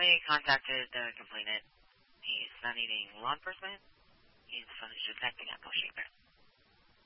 We contacted the complainant. He's not needing law enforcement. He's finished detecting at Bull Shaker.